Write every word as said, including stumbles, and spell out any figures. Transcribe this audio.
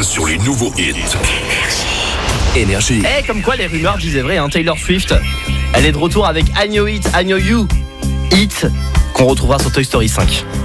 main sur les nouveaux hits. Énergie. Eh, comme quoi les rumeurs disaient vrai, hein, Taylor Swift, elle est de retour avec I Know It, I Know You, hit qu'on retrouvera sur Toy Story cinq.